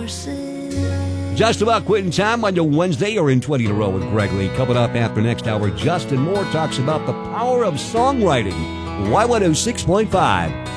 Just about quitting time on your Wednesday or in 20 in a row with Greg Lee. Coming up after next hour, Justin Moore talks about the power of songwriting. Y106.5.